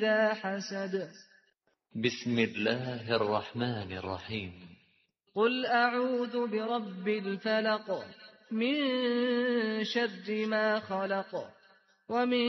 إذا حسد بسم الله الرحمن الرحيم قل أعوذ برب الفلق من شر ما خلق ومن